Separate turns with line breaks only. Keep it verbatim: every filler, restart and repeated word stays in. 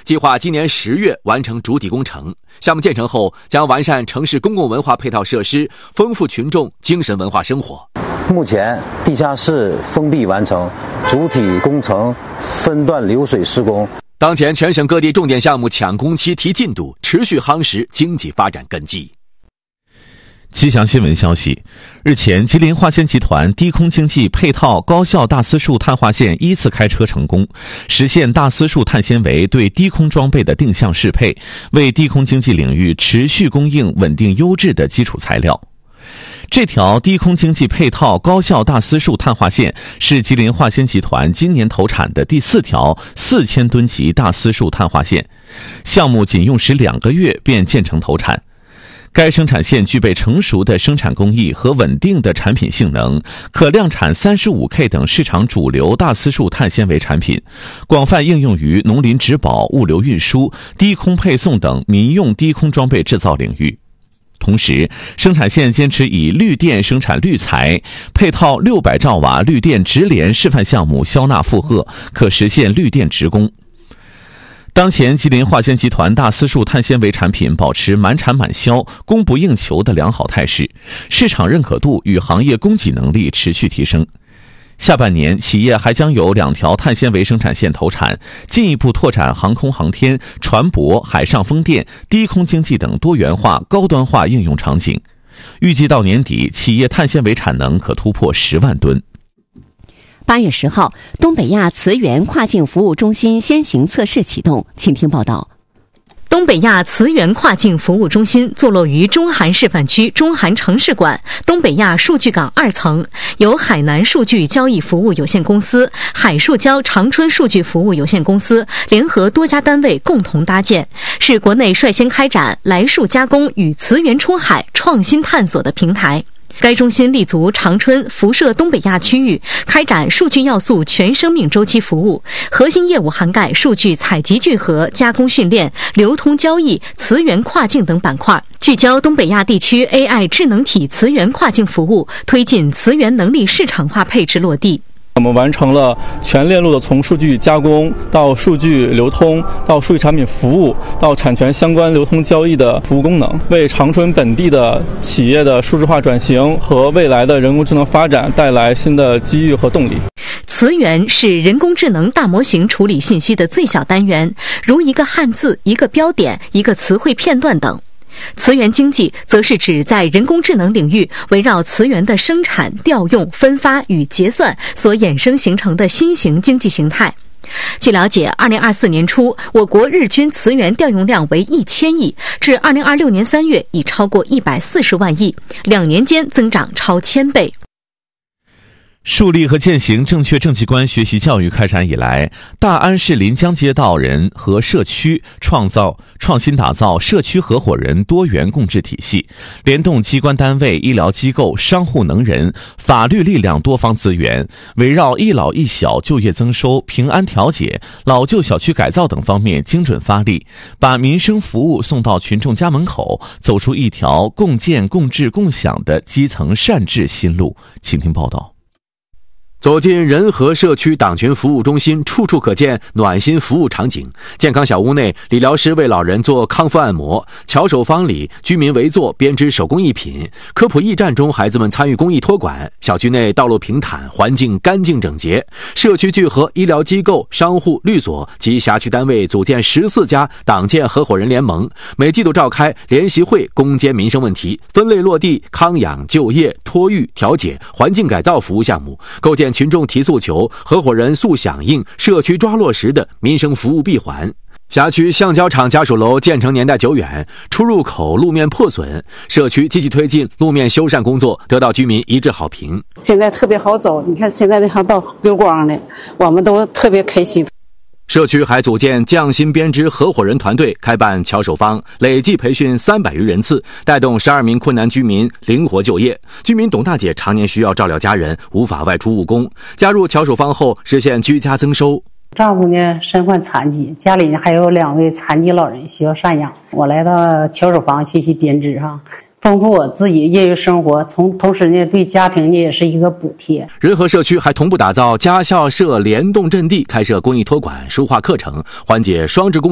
计划今年十月完成主体工程。项目建成后，将完善城市公共文化配套设施，丰富群众精神文化生活。
目前地下室封闭完成，主体工程分段流水施工。
当前全省各地重点项目抢工期提进度，持续夯实经济发展根基。
吉祥新闻消息，日前，吉林化纤集团低空经济配套高效大丝树碳化线依次开车成功，实现大丝树碳纤维对低空装备的定向适配，为低空经济领域持续供应稳定优质的基础材料。这条低空经济配套高效大丝树碳化线是吉林化纤集团今年投产的第四条四千吨级大丝树碳化线，项目仅用时两个月便建成投产。该生产线具备成熟的生产工艺和稳定的产品性能，可量产 三十五K 等市场主流大丝树碳纤维产品，广泛应用于农林植保、物流运输、低空配送等民用低空装备制造领域。同时，生产线坚持以绿电生产绿材，配套六百兆瓦绿电直联示范项目消纳负荷，可实现绿电直供。当前，吉林化纤集团大丝树碳纤维产品保持满产满销、供不应求的良好态势，市场认可度与行业供给能力持续提升。下半年，企业还将有两条碳纤维生产线投产，进一步拓展航空航天、船舶、海上风电、低空经济等多元化、高端化应用场景。预计到年底，企业碳纤维产能可突破十万吨。
八月十号，东北亚磁源跨境服务中心先行测试启动，请听报道。
东北亚磁源跨境服务中心坐落于中韩示范区中韩城市馆东北亚数据港二层，由海南数据交易服务有限公司、海数交长春数据服务有限公司联合多家单位共同搭建，是国内率先开展来数加工与磁源出海创新探索的平台。该中心立足长春、辐射东北亚区域，开展数据要素全生命周期服务，核心业务涵盖数据采集聚合、加工训练、流通交易、磁源跨境等板块，聚焦东北亚地区 A I 智能体磁源跨境服务，推进磁源能力市场化配置落地。
我们完成了全链路的从数据加工到数据流通到数据产品服务到产权相关流通交易的服务功能，为长春本地的企业的数字化转型和未来的人工智能发展带来新的机遇和动力。
磁源是人工智能大模型处理信息的最小单元，如一个汉字、一个标点、一个词汇片段等。磁源经济则是指在人工智能领域围绕磁源的生产、调用、分发与结算所衍生形成的新型经济形态。据了解，二零二四年初，我国日均磁源调用量为一千亿，至二零二六年三月已超过一百四十万亿，两年间增长超千倍。
树立和践行正确政绩观学习教育开展以来，大安市临江街道人和社区创造创新打造社区合伙人多元共治体系，联动机关单位、医疗机构、商户能人、法律力量多方资源，围绕一老一小、就业增收、平安调解、老旧小区改造等方面精准发力，把民生服务送到群众家门口，走出一条共建、共治、共享的基层善治新路。请听报道。
走进仁和社区党群服务中心，处处可见暖心服务场景。健康小屋内，理疗师为老人做康复按摩；巧手坊里，居民围坐编织手工艺品；科普驿站中，孩子们参与公益托管。小区内道路平坦，环境干净整洁。社区聚合医疗机构、商户、律所及辖区单位，组建十四家党建合伙人联盟，每季度召开联席会，攻坚民生问题，分类落地康养、就业、托育、调解、环境改造服务项目，构建群众提诉求、合伙人诉响应、社区抓落实的民生服务闭环。辖区橡胶厂家属楼建成年代久远，出入口路面破损，社区积极推进路面修缮工作，得到居民一致好评。
现在特别好走，你看现在那条道溜光的，我们都特别开心。
社区还组建匠心编织合伙人团队，开办巧手坊，累计培训三百余人次，带动十二名困难居民灵活就业。居民董大姐常年需要照料家人，无法外出务工，加入巧手坊后实现居家增收。
丈夫呢身患残疾，家里呢还有两位残疾老人需要赡养，我来到巧手坊学习编织哈。丰富我自己业余生活，从同时呢对家庭呢也是一个补贴。
仁和社区还同步打造家校社联动阵地，开设公益托管、书画课程，缓解双职工